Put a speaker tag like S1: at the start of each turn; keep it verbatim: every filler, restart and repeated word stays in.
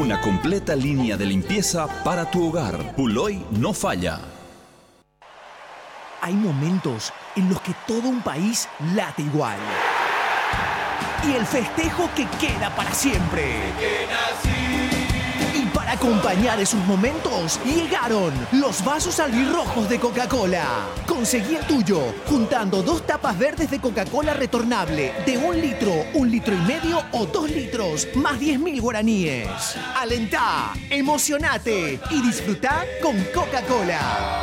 S1: Una completa línea de limpieza para tu hogar. Puloy no falla.
S2: Hay momentos en los que todo un país late igual. Y el festejo que queda para siempre. Y para acompañar esos momentos, llegaron los vasos albirrojos de Coca-Cola. Conseguí el tuyo juntando dos tapas verdes de Coca-Cola retornable de un litro, un litro y medio o dos litros, más diez mil guaraníes. Alentá, emocionate y disfrutá con Coca-Cola.